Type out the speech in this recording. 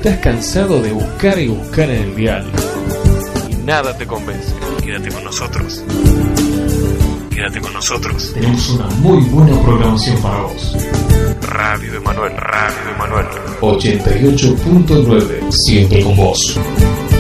estás cansado de buscar y buscar en el dial y nada te convence, quédate con nosotros. Quédate con nosotros. tenemos una muy buena programación para vos. Radio Emanuel, Radio Emanuel. 88.9, siempre con vos.